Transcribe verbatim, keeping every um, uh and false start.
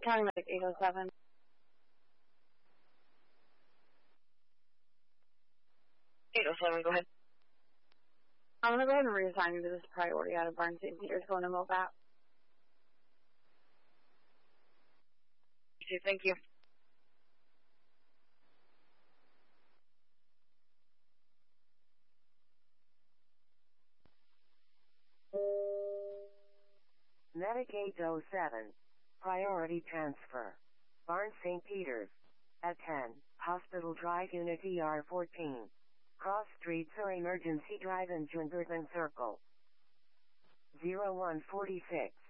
County Medic eight oh seven. eight oh seven, go ahead. I'm going to go ahead and reassign you to this priority out of Barnes Saint Peters going to MOVAP. Thank you. Medic eight oh seven. Priority transfer. Barnes Saint Peters. At ten, Hospital Drive Unit E R fourteen. Cross Streets or Emergency Drive in Jungerton Circle. zero one forty-six.